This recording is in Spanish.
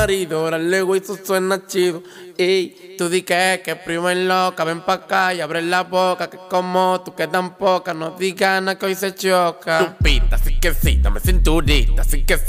marido, órale, güey, eso suena chido. Ey, tú di que primo es loca, ven pa' acá y abre la boca, que como tú que tan poca, no digas nada que hoy se choca. Lupita, sí que sí, dame cinturita, sí que sí.